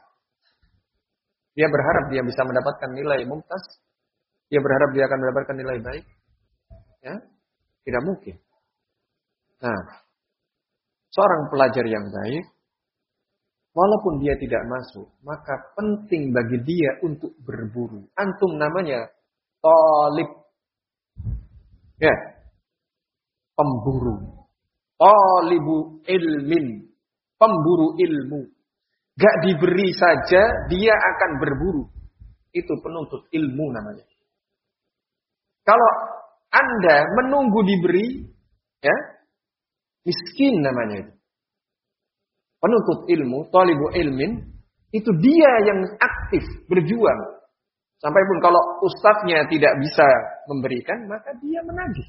A: Dia berharap dia bisa mendapatkan nilai mumtaz. Dia berharap dia akan mendapatkan nilai baik. Ya, tidak mungkin. Nah, seorang pelajar yang baik, walaupun dia tidak masuk, maka penting bagi dia untuk berburu. Antum namanya talib. Ya, pemburu. Talibu ilmin. Pemburu ilmu. Gak diberi saja, dia akan berburu. Itu penuntut ilmu namanya. Kalau Anda menunggu diberi, ya, miskin namanya itu. Penuntut ilmu, talibu ilmin, itu dia yang aktif, berjuang. Sampai pun kalau ustadznya tidak bisa memberikan, maka dia menagih.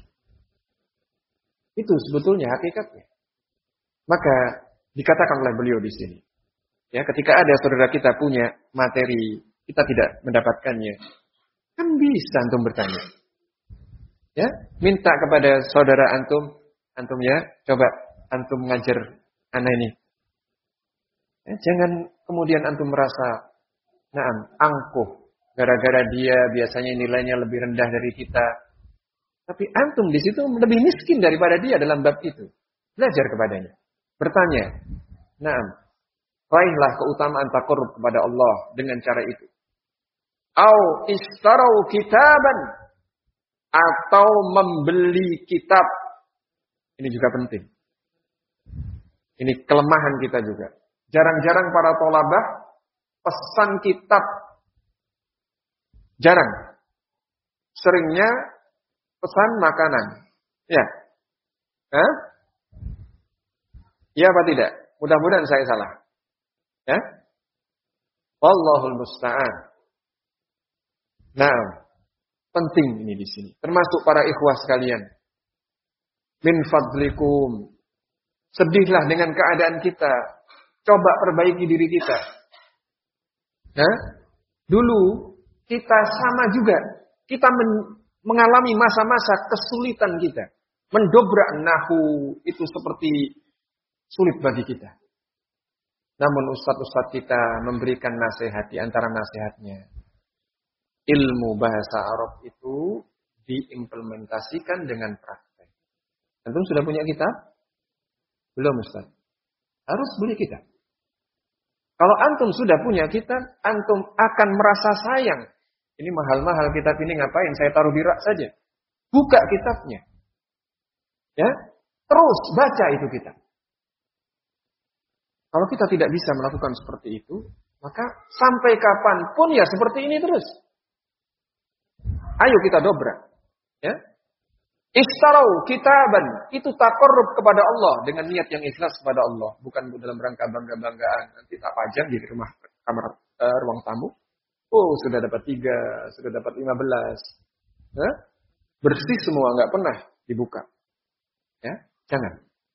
A: Itu sebetulnya hakikatnya. Maka dikatakan oleh beliau di sini. Ya, ketika ada saudara kita punya materi, kita tidak mendapatkannya, kan bisa antum bertanya. Ya, minta kepada saudara antum ya, coba antum ngajar anak ini. Ya, jangan kemudian antum merasa angkuh gara-gara dia biasanya nilainya lebih rendah dari kita. Tapi antum di situ lebih miskin daripada dia dalam bab itu. Belajar kepadanya. Bertanya. Raihlah keutamaan taqarrub kepada Allah dengan cara itu. Au istarau kitaban, atau membeli kitab. Ini juga penting. Ini kelemahan kita juga. Jarang-jarang para thalabah pesan kitab. Jarang. Seringnya pesan makanan. Ya. Hah? Ya apa tidak? Mudah-mudahan saya salah. Ya? Wallahul musta'an. Nah, penting ini di sini. Termasuk para ikhwah sekalian. Min fadlikum. Sedihlah dengan keadaan kita. Coba perbaiki diri kita. Nah, dulu kita sama juga. Kita mengalami masa-masa kesulitan kita. Mendobrak nahu itu seperti sulit bagi kita. Namun ustadz-ustadz kita memberikan nasihat di antara nasihatnya. Ilmu bahasa Arab itu diimplementasikan dengan praktek. Antum sudah punya kitab? Belum Ustaz. Harus beli kitab. Kalau antum sudah punya kitab, antum akan merasa sayang. Ini mahal-mahal kitab ini ngapain? Saya taruh di rak saja. Buka kitabnya. Ya, terus baca itu kitab. Kalau kita tidak bisa melakukan seperti itu, maka sampai kapanpun ya seperti ini terus. Ayo kita dobrak. Ya. Istarau kitaban. Itu taqarrub kepada Allah. Dengan niat yang ikhlas kepada Allah. Bukan dalam rangka bangga-banggaan. Nanti tak pajang di rumah kamar ruang tamu. Oh sudah dapat 3. Sudah dapat 15. Ya. Bersih semua. Nggak pernah dibuka. Ya. Jangan.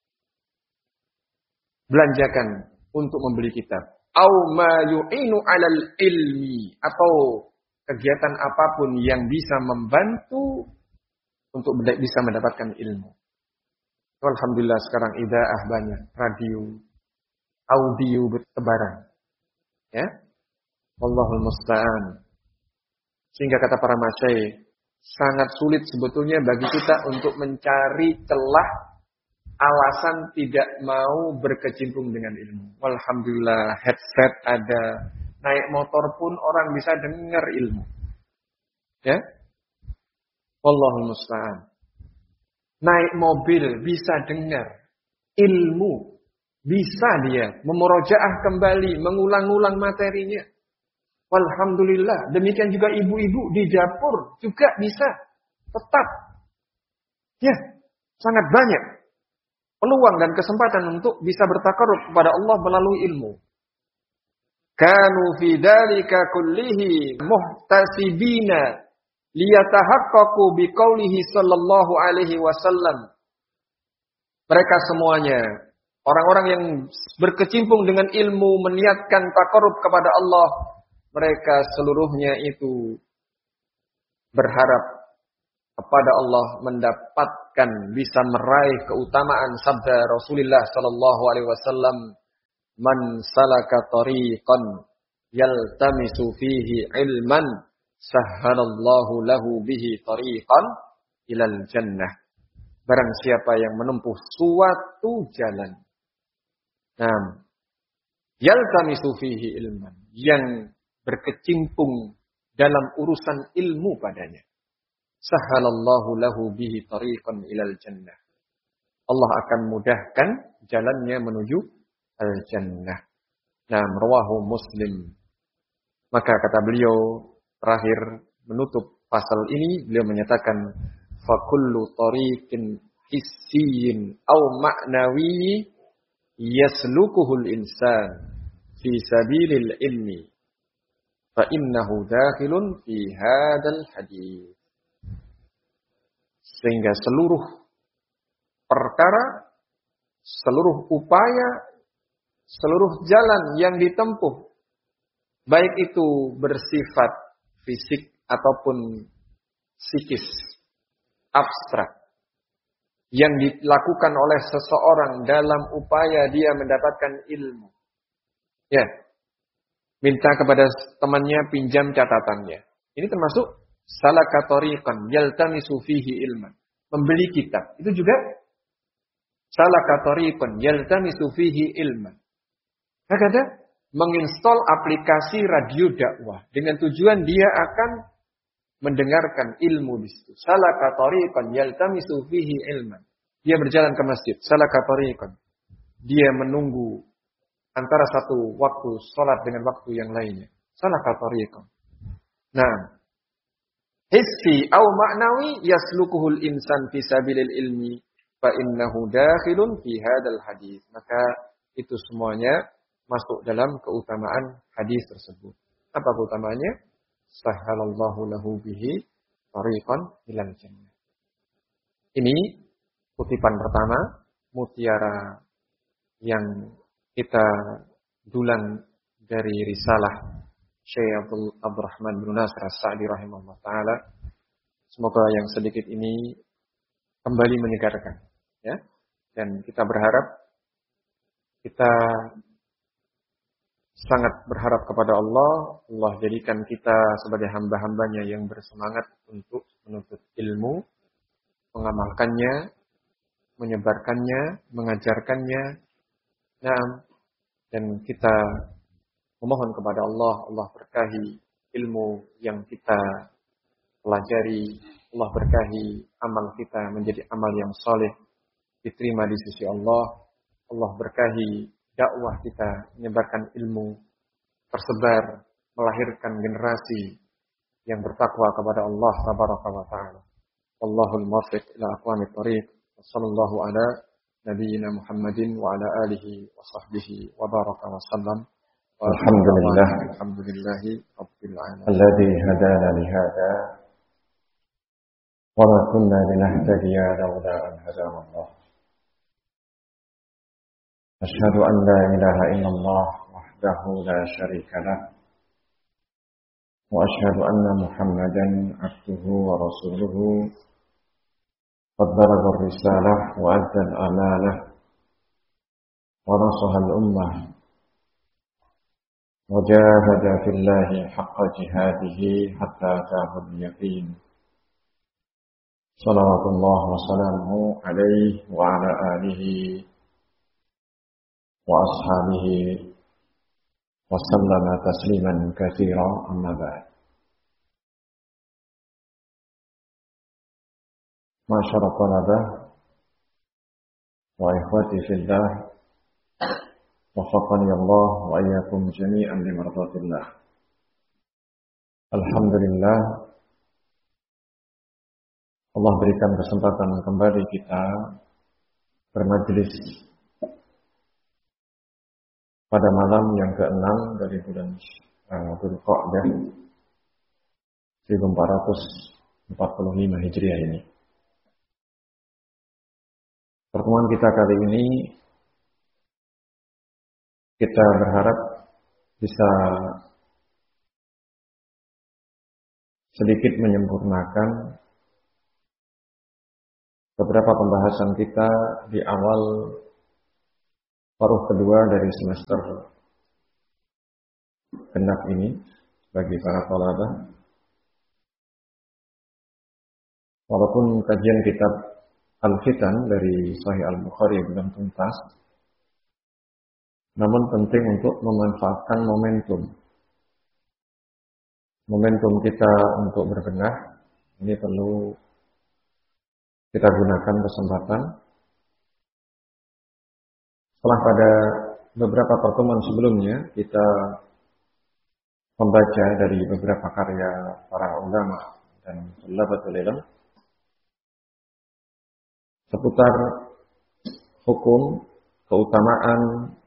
A: Belanjakan untuk membeli kitab. Au ma yu'inu 'alal ilmi, atau kegiatan apapun yang bisa membantu untuk bisa mendapatkan ilmu. Alhamdulillah sekarang idaah banyak, radio, audio bertebaran. Ya. Wallahul musta'an. Sehingga kata para masyayikh, sangat sulit sebetulnya bagi kita untuk mencari celah alasan tidak mau berkecimpung dengan ilmu. Alhamdulillah headset ada, naik motor pun orang bisa dengar ilmu. Ya, wallahul musta'an. Naik mobil bisa dengar ilmu, bisa dia memurojaah kembali, mengulang-ulang materinya. Alhamdulillah. Demikian juga ibu-ibu di dapur juga bisa tetap. Ya, sangat banyak peluang dan kesempatan untuk bisa bertakarrub kepada Allah melalui ilmu. Kanu fi dzalika kullihi muhtasibina liyatahaqqaqu biqaulihi sallallahu alaihi wasallam. Mereka semuanya orang-orang yang berkecimpung dengan ilmu, meniatkan takarrub kepada Allah, mereka seluruhnya itu berharap kepada Allah, mendapatkan, bisa meraih keutamaan sabda Rasulullah sallallahu alaihi wasallam, "Man salaka tariqan yaltamisu fihi ilman, sahhalallahu lahu bihi tariqan ilal jannah." Barang siapa yang menempuh suatu jalan, nah, yaltamisu fihi ilman, yang berkecimpung dalam urusan ilmu padanya, sahhalallahu lahu bihi tariqan ilal jannah. Allah akan mudahkan jalannya menuju al-jannah. Nah, rawahu Muslim. Maka kata beliau terakhir menutup pasal ini, beliau menyatakan fakullu tariqin hissiyin aw ma'nawi yaslukuhul insan fi sabilil ilmi fa innahu dakhilun fi hadzal hadits. Sehingga seluruh perkara, seluruh upaya, seluruh jalan yang ditempuh, baik itu bersifat fisik ataupun psikis, abstrak, yang dilakukan oleh seseorang dalam upaya dia mendapatkan ilmu. Ya, minta kepada temannya pinjam catatannya. Ini termasuk salaka tariqan yaltamisu fihi ilman. Membeli kitab. Itu juga salaka tariqan yaltamisu fihi ilman. Kadang menginstal aplikasi radio dakwah dengan tujuan dia akan mendengarkan ilmu di situ. Salaka tariqan yaltamisu fihi ilman. Dia berjalan ke masjid. Salaka tariqan. Dia menunggu antara satu waktu salat dengan waktu yang lainnya. Salaka tariqan. Nah, hissi au ma'nawi yaslukuhul insan fi sabilil ilmi fa innahu dakhilun fi hadzal hadis. Maka itu semuanya masuk dalam keutamaan hadis tersebut. Apa keutamaannya? Sahhalallahu lahu bihi tariqan ilal jannah. Ini kutipan pertama, mutiara yang kita dulang dari risalah Syekh Abdurrahman bin Nasir As-Sa'di rahimahullah ta'ala. Semoga yang sedikit ini kembali menyegarkan. Ya? Dan kita berharap, kita sangat berharap kepada Allah. Allah jadikan kita sebagai hamba-hambanya yang bersemangat untuk menuntut ilmu, mengamalkannya, menyebarkannya, mengajarkannya. Nah, dan kita memohon kepada Allah, Allah berkahi ilmu yang kita pelajari, Allah berkahi amal kita menjadi amal yang saleh, diterima di sisi Allah. Allah berkahi dakwah kita, menyebarkan ilmu, tersebar, melahirkan generasi yang bertakwa kepada Allah tabaraka wa ta'ala. Wallahul muwaffiq ila aqwamit thoriq. Wassallallahu ala nabiyyina Muhammadin wa ala alihi wa sahbihi wa baraka wa sallam. Alhamdulillahi Rabbil Alamin.
B: Alladzi hadana li hadza wa ma kunna linahtadiya lawla an hadana Allah. Asyhadu an la ilaha illallah wahdahu la syarika lah wa asyhadu anna Muhammadan abduhu wa rasuluhu qad balagha ar-risalah wa adda al-amanah wa nasaha al-ummah وجاهد في الله حق جهاده حتى أتاه اليقين صلوات الله وسلامه عليه وعلى آله وأصحابه وسلم تسليما كثيرا أما بعد. معشر الطلبة وإخوتي في الله, وفقني Allah wa iyyakum jami'an li mardatillah. Alhamdulillah, Allah berikan kesempatan kembali kita bermajelis pada malam yang ke-6 dari bulan Dzulqa'dah 1445 Hijriah ini. Pertemuan kita kali ini kita berharap bisa sedikit menyempurnakan
A: beberapa pembahasan kita di awal paruh kedua dari semester genap ini bagi para thalabah. Walaupun kajian kitab Al-Fitan dari Sahih Al-Bukhari belum tuntas, namun penting untuk memanfaatkan momentum kita untuk berbenah. Ini perlu kita gunakan kesempatan. Setelah pada beberapa pertemuan sebelumnya kita membaca dari beberapa karya para ulama dan thalabatul ilm seputar hukum, keutamaan